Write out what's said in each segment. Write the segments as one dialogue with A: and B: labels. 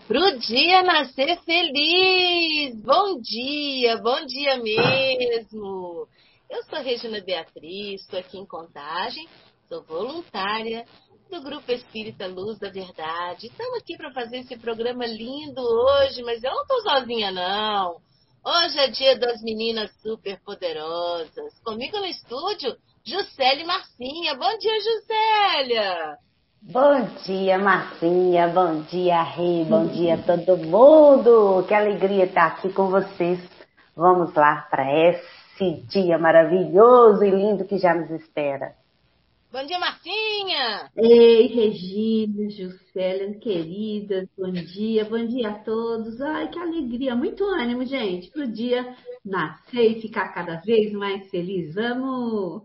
A: Pro dia nascer feliz! Bom dia mesmo! Eu sou Regina Beatriz, estou aqui em Contagem, sou voluntária do Grupo Espírita Luz da Verdade. Estamos aqui para fazer esse programa lindo hoje, mas eu não estou sozinha não. Hoje é dia das meninas superpoderosas. Comigo no estúdio, Juscelia e Marcinha. Bom dia, Juscelia!
B: Bom dia, Marcinha. Bom dia, Rei. Bom dia a todo mundo. Que alegria estar aqui com vocês. Vamos lá para esse dia maravilhoso e lindo que já nos espera.
A: Bom dia, Marcinha!
C: Ei, Regina, Juscelia, queridas, bom dia a todos. Ai, que alegria, muito ânimo, gente, para o dia nascer e ficar cada vez mais feliz. Vamos!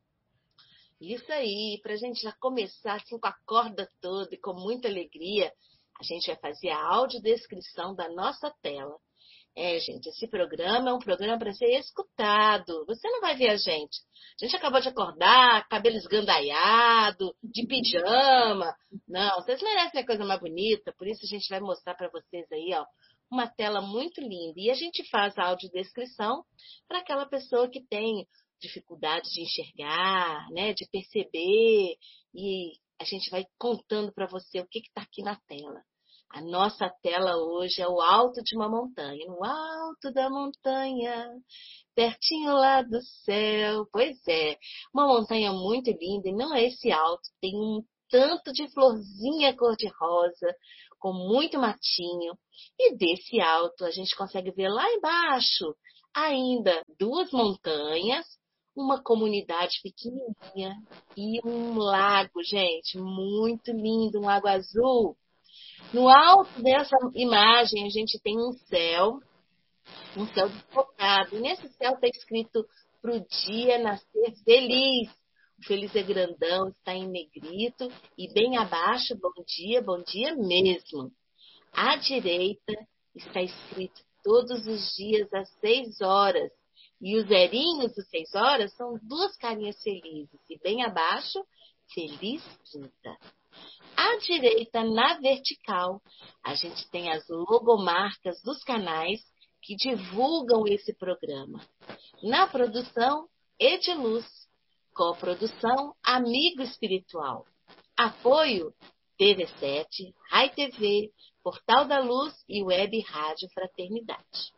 A: Isso aí, para a gente já começar assim com a corda toda e com muita alegria, a gente vai fazer a audiodescrição da nossa tela. Gente, esse programa é um programa para ser escutado. Você não vai ver a gente. A gente acabou de acordar, cabelo esgandaiado, de pijama. Não, vocês merecem a coisa mais bonita, por isso a gente vai mostrar para vocês aí, ó, uma tela muito linda. E a gente faz a audiodescrição para aquela pessoa que tem dificuldade de enxergar, né, de perceber. E a gente vai contando para você o que está aqui na tela. A nossa tela hoje é o alto de uma montanha. No alto da montanha, pertinho lá do céu. Pois é, uma montanha muito linda. E não é esse alto, tem um tanto de florzinha cor-de-rosa, com muito matinho. E desse alto a gente consegue ver lá embaixo ainda duas montanhas, uma comunidade pequenininha e um lago, gente, muito lindo, um lago azul. No alto dessa imagem, a gente tem um céu desfocado. E nesse céu está escrito para o dia nascer feliz. O feliz é grandão, está em negrito. E bem abaixo, bom dia mesmo. À direita está escrito todos os dias às 6 horas. E os zerinhos dos 6 horas são duas carinhas felizes. E bem abaixo, feliz quinta. À direita, na vertical, a gente tem as logomarcas dos canais que divulgam esse programa. Na produção, Ediluz. Coprodução, Amigo Espiritual. Apoio, TV7, Rai TV, Portal da Luz e Web Rádio Fraternidade.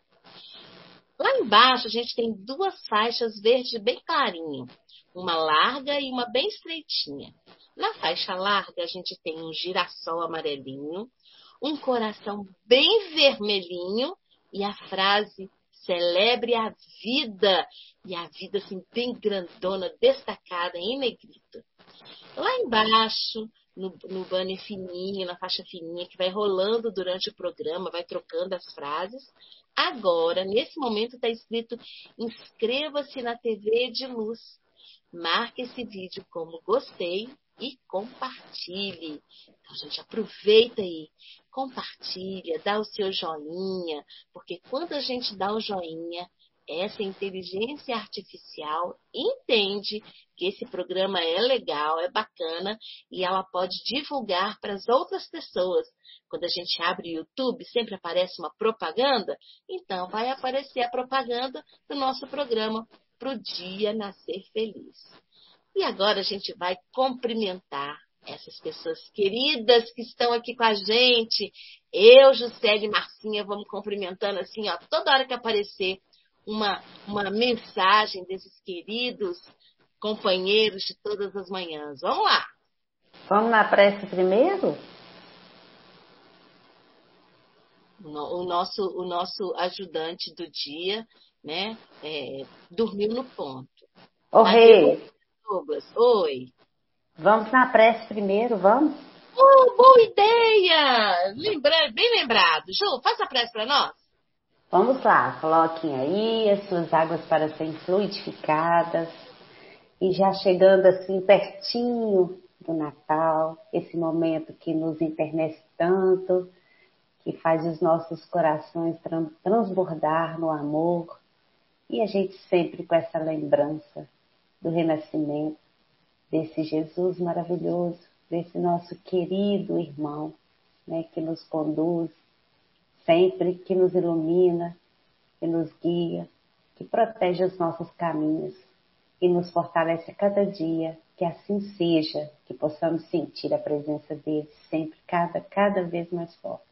A: Lá embaixo, a gente tem duas faixas verde bem clarinho. Uma larga e uma bem estreitinha. Na faixa larga, a gente tem um girassol amarelinho, um coração bem vermelhinho e a frase celebre a vida. E a vida assim bem grandona, destacada em negrito. Lá embaixo, no banner fininho, na faixa fininha, que vai rolando durante o programa, vai trocando as frases. Agora, nesse momento, está escrito: inscreva-se na TV de Luz. Marque esse vídeo como gostei e compartilhe. Então, gente, aproveita aí, compartilha, dá o seu joinha, porque quando a gente dá o joinha, essa inteligência artificial entende que esse programa é legal, é bacana e ela pode divulgar para as outras pessoas. Quando a gente abre o YouTube, sempre aparece uma propaganda, então vai aparecer a propaganda do nosso programa Pro Dia Nascer Feliz. E agora a gente vai cumprimentar essas pessoas queridas que estão aqui com a gente. Eu, Juscelia e Marcinha, vamos cumprimentando assim, ó, toda hora que aparecer uma mensagem desses queridos companheiros de todas as manhãs. Vamos lá!
B: Vamos na prece primeiro?
A: O nosso ajudante do dia, né, dormiu no ponto.
B: Ô, Rei,
A: Douglas, oi!
B: vamos na prece primeiro, vamos?
A: Oh, boa ideia! Bem lembrado. Ju, faça a prece para nós.
B: Vamos lá, coloquem aí as suas águas para serem fluidificadas. E já chegando assim pertinho do Natal, esse momento que nos enternece tanto, que faz os nossos corações transbordar no amor. E a gente sempre com essa lembrança do renascimento, desse Jesus maravilhoso, desse nosso querido irmão, né, que nos conduz sempre, que nos ilumina, que nos guia, que protege os nossos caminhos e nos fortalece a cada dia. Que assim seja, que possamos sentir a presença dele sempre, cada vez mais forte.